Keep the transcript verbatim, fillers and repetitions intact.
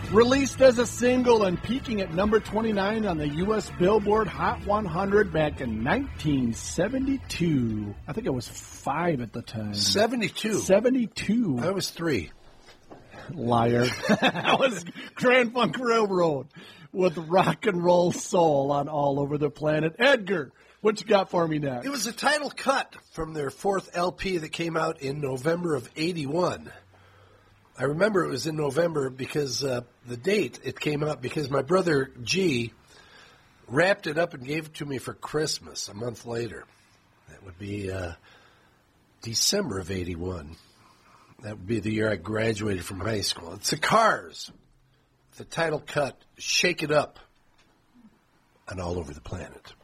Released as a single and peaking at number twenty-nine on the U S Billboard Hot one hundred back in nineteen seventy-two. I think I was five at the time. seventy-two? seventy-two. I was three. Liar. That was Grand Funk Railroad with Rock and Roll Soul on All Over the Planet. Edgar, what you got for me next? It was a title cut from their fourth L P that came out in November of eighty-one. I remember it was in November because uh, the date it came out because my brother G wrapped it up and gave it to me for Christmas a month later. That would be uh, December of eighty-one. That would be the year I graduated from high school. It's the Cars. The title cut, Shake It Up, and All Over the Planet.